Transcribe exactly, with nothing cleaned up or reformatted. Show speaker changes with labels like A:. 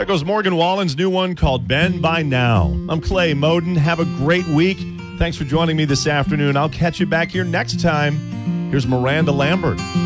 A: There goes Morgan Wallen's new one called Ben by Now. I'm Clay Moden. Have a great week. Thanks for joining me this afternoon. I'll catch you back here next time. Here's Miranda Lambert.